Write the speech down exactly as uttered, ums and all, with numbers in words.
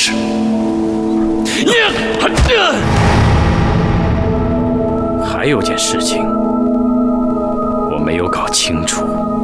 事。还有件事情我没有搞清楚。